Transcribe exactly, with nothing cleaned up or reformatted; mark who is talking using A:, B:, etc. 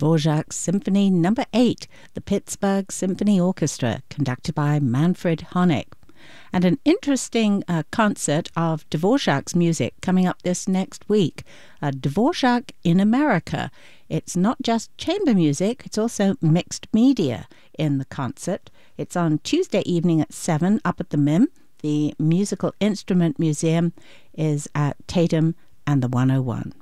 A: Dvorak Symphony Number eight, the Pittsburgh Symphony Orchestra, conducted by Manfred Honeck. And an interesting uh, concert of Dvorak's music coming up this next week, uh, Dvorak in America. It's not just chamber music, it's also mixed media in the concert. It's on Tuesday evening at seven up at the M I M. The Musical Instrument Museum is at Tatum and the one oh one.